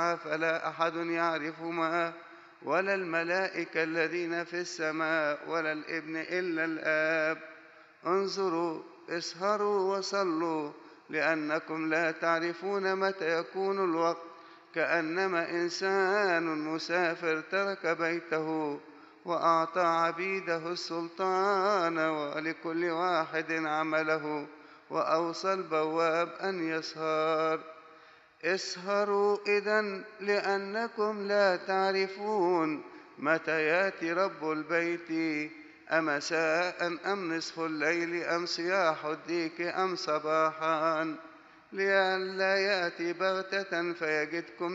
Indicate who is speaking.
Speaker 1: فلا أحد يعرفهما، ولا الملائكة الذين في السماء، ولا الابن إلا الآب. انظروا، اسهروا وصلوا، لأنكم لا تعرفون متى يكون الوقت. كأنما إنسان مسافر ترك بيته وأعطى عبيده السلطان ولكل واحد عمله، وأوصى البواب أن يسهر. اسهروا إذن، لأنكم لا تعرفون متى يأتي رب البيت، أمساء أم نصف الليل أم صياح الديك أم صباحا، لئلا يأتي بغتة فيجدكم